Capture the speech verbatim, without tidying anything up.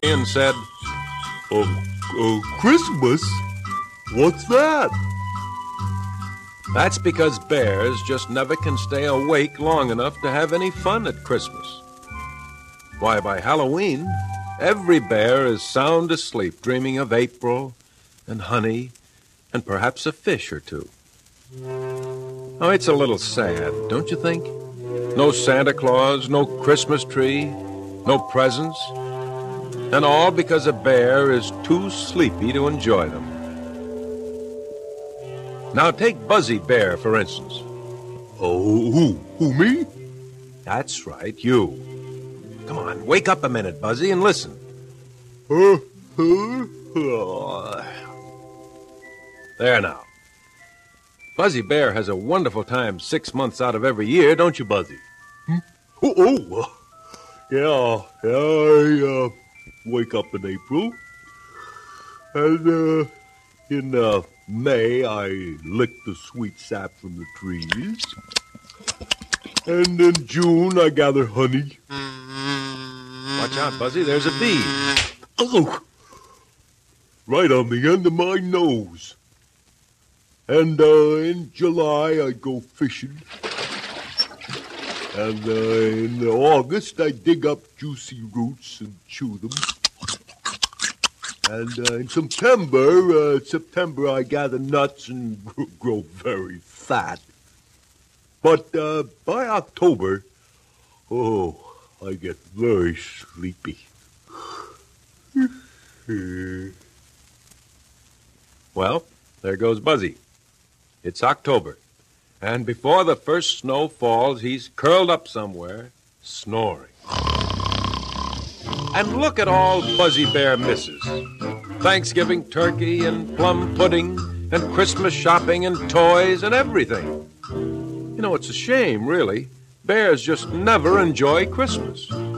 and said, Oh, oh, Christmas? What's that? That's because bears just never can stay awake long enough to have any fun at Christmas. Why, by Halloween, every bear is sound asleep, dreaming of April and honey and perhaps a fish or two. Oh, it's a little sad, don't you think? No Santa Claus, no Christmas tree, no presents, and all because a bear is too sleepy to enjoy them. Now take Buzzy Bear, for instance. Oh, who? Who, me? That's right, you. Come on, wake up a minute, Buzzy, and listen. Uh, uh, uh. There now. Buzzy Bear has a wonderful time six months out of every year, don't you, Buzzy? Hmm? Oh, oh, uh, yeah, yeah, I uh, wake up in April. And uh, in uh, May, I lick the sweet sap from the trees. And in June, I gather honey. Watch out, Buzzy, there's a bee. Oh, right on the end of my nose. And uh, in July, I go fishing. And uh, in August, I dig up juicy roots and chew them. And uh, in September, uh, September, I gather nuts and gr- grow very fat. But uh, by October, oh, I get very sleepy. Well, there goes Buzzy. It's October, and before the first snow falls, he's curled up somewhere, snoring. And look at all Buzzy Bear misses. Thanksgiving turkey and plum pudding and Christmas shopping and toys and everything. You know, it's a shame, really. Bears just never enjoy Christmas.